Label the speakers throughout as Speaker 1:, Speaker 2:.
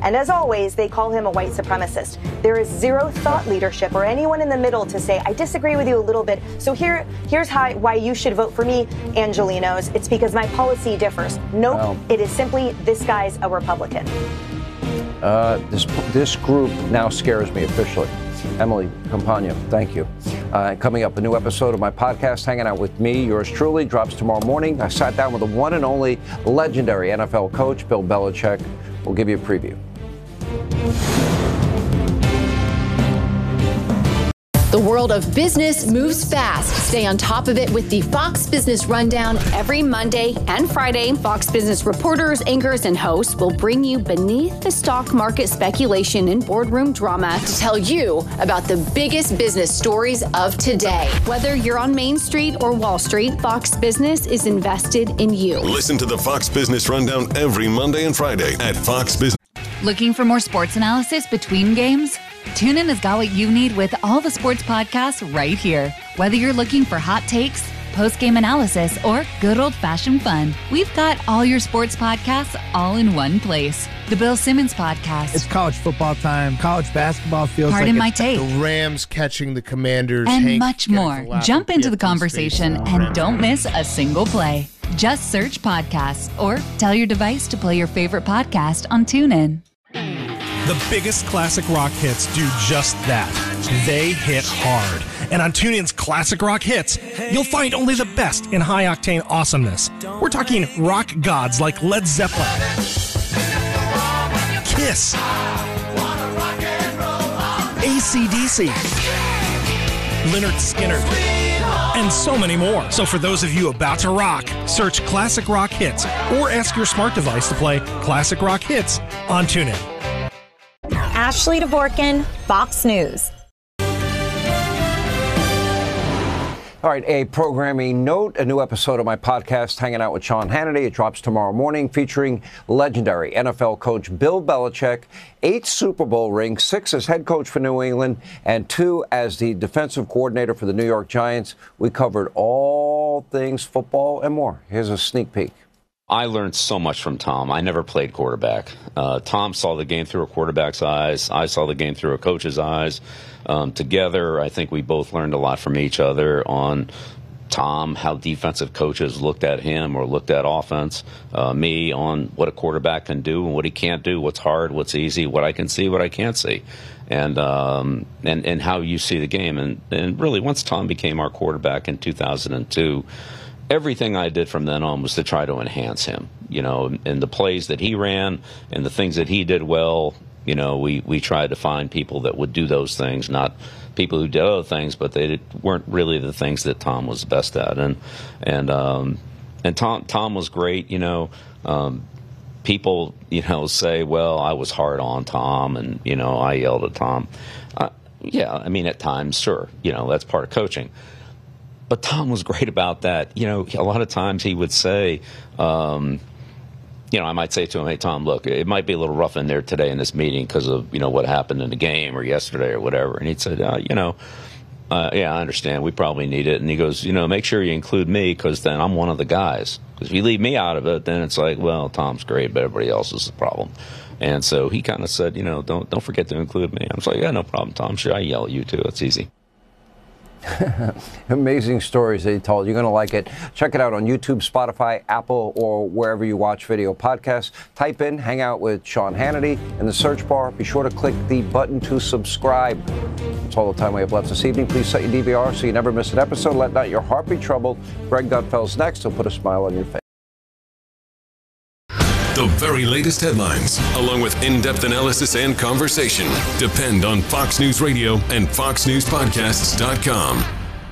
Speaker 1: And as always, they call him a white supremacist. There is zero thought leadership or anyone in the middle to say, I disagree with you a little bit. So here's why you should vote for me, Angelenos. It's because my policy differs. Nope, well, it is simply this guy's a Republican.
Speaker 2: This group now scares me officially. Emily Compagno, thank you. Coming up, a new episode of my podcast, Hanging Out With Me, yours truly, drops tomorrow morning. I sat down with the one and only legendary NFL coach, Bill Belichick. We'll give you a preview.
Speaker 3: The world of business moves fast. Stay on top of it with the Fox Business Rundown every Monday and Friday. Fox Business reporters, anchors, and hosts will bring you beneath the stock market speculation and boardroom drama to tell you about the biggest business stories of today. Whether you're on Main Street or Wall Street, Fox Business is invested in you.
Speaker 4: Listen to the Fox Business Rundown every Monday and Friday at Fox Business.
Speaker 5: Looking for more sports analysis between games? TuneIn has got what you need with all the sports podcasts right here. Whether you're looking for hot takes, post-game analysis, or good old-fashioned fun, we've got all your sports podcasts all in one place. The Bill Simmons Podcast.
Speaker 6: It's college football time. College basketball feels
Speaker 5: Pardon
Speaker 6: like
Speaker 5: my take.
Speaker 7: The Rams catching the Commanders.
Speaker 5: And
Speaker 7: Hank
Speaker 5: much more. Jump into the conversation and don't miss a single play. Just search podcasts or tell your device to play your favorite podcast on TuneIn.
Speaker 8: The biggest classic rock hits do just that. They hit hard. And on TuneIn's Classic Rock Hits, you'll find only the best in high-octane awesomeness. We're talking rock gods like Led Zeppelin, Kiss, AC/DC, Lynyrd Skynyrd, and so many more. So for those of you about to rock, search Classic Rock Hits or ask your smart device to play Classic Rock Hits on TuneIn.
Speaker 9: Ashley Dvorkin, Fox News.
Speaker 2: All right, a programming note, a new episode of my podcast, Hanging Out with Sean Hannity. It drops tomorrow morning, featuring legendary NFL coach Bill Belichick, 8 Super Bowl rings, 6 as head coach for New England, and 2 as the defensive coordinator for the New York Giants. We covered all things football and more. Here's a sneak peek.
Speaker 10: I learned so much from Tom. I never played quarterback. Tom saw the game through a quarterback's eyes. I saw the game through a coach's eyes. Together, I think we both learned a lot from each other on Tom, how defensive coaches looked at him or looked at offense. Me on what a quarterback can do and what he can't do, what's hard, what's easy, what I can see, what I can't see. And how you see the game. And really, once Tom became our quarterback in 2002, everything I did from then on was to try to enhance him, and the plays that he ran and the things that he did well. We tried to find people that would do those things, not people who did other things, but they weren't really the things that Tom was best at. And Tom was great. People, say, well, I was hard on Tom and, I yelled at Tom. Yeah, I mean, at times, sure, that's part of coaching. But Tom was great about that. A lot of times he would say, I might say to him, hey, Tom, look, it might be a little rough in there today in this meeting because of, what happened in the game or yesterday or whatever. And he'd say, yeah, I understand. We probably need it. And he goes, make sure you include me because then I'm one of the guys. Because if you leave me out of it, then it's like, well, Tom's great, but everybody else is the problem. And so he kind of said, don't forget to include me. I was like, yeah, no problem, Tom. Sure, I yell at you too. It's easy.
Speaker 2: Amazing stories that he told. You're going to like it. Check it out on YouTube, Spotify, Apple, or wherever you watch video podcasts. Type in Hang Out with Sean Hannity in the search bar. Be sure to click the button to subscribe. That's all the time we have left this evening. Please set your DVR so you never miss an episode. Let not your heart be troubled. Greg Gutfeld's next. He'll put a smile on your face.
Speaker 4: The very latest headlines, along with in-depth analysis and conversation, depend on Fox News Radio and FoxNewsPodcasts.com.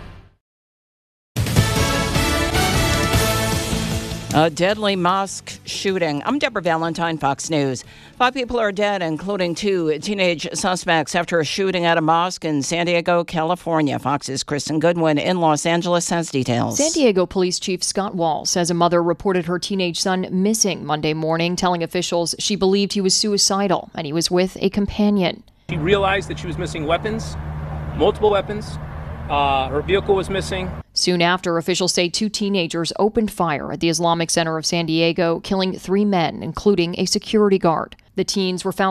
Speaker 11: A deadly mosque shooting. I'm Deborah Valentine, Fox News. 5 people are dead, including 2 teenage suspects after a shooting at a mosque in San Diego, California. Fox's Kristen Goodwin in Los Angeles has details.
Speaker 12: San Diego Police Chief Scott Wall says a mother reported her teenage son missing Monday morning, telling officials she believed he was suicidal and he was with a companion.
Speaker 13: She realized that she was missing weapons, multiple weapons. Her vehicle was missing.
Speaker 12: Soon after, officials say 2 teenagers opened fire at the Islamic Center of San Diego, killing 3 men, including a security guard. The teens were found